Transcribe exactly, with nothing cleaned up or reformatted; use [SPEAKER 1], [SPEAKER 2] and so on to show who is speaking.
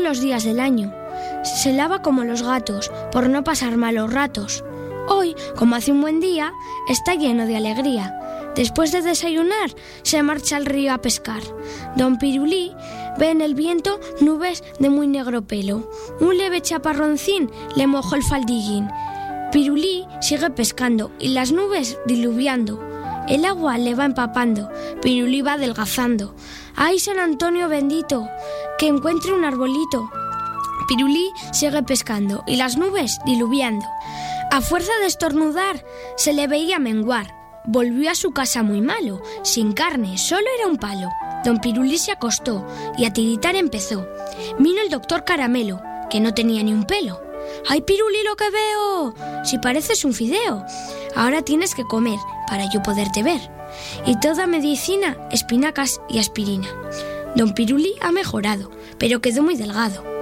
[SPEAKER 1] los días del año. Se lava como los gatos, por no pasar malos ratos. Hoy, como hace un buen día, está lleno de alegría. Después de desayunar, se marcha al río a pescar. Don Pirulí ve en el viento nubes de muy negro pelo. Un leve chaparroncín le mojó el faldillín. Pirulí sigue pescando y las nubes diluviando. El agua le va empapando, Pirulí va adelgazando. ¡Ay, San Antonio bendito, que encuentre un arbolito! Pirulí sigue pescando y las nubes diluviando. A fuerza de estornudar, se le veía menguar. Volvió a su casa muy malo, sin carne, solo era un palo. Don Pirulí se acostó y a tiritar empezó. Vino el doctor Caramelo, que no tenía ni un pelo. ¡Ay, Pirulí, lo que veo! Si pareces un fideo. Ahora tienes que comer para yo poderte ver. Y toda medicina, espinacas y aspirina. Don Pirulí ha mejorado, pero quedó muy delgado.